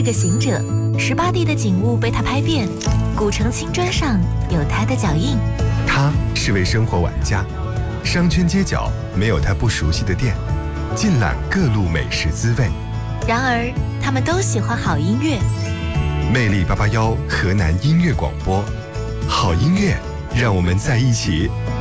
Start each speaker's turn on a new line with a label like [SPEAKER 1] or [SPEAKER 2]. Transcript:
[SPEAKER 1] 个行者，18地的景物被他拍遍，古城青砖上有他的脚印。
[SPEAKER 2] 他是位生活玩家，商圈街角没有他不熟悉的店，尽览各路美食滋味。
[SPEAKER 1] 然而，他们都喜欢好音乐。
[SPEAKER 2] 魅力881河南音乐广播，好音乐，让我们在一起。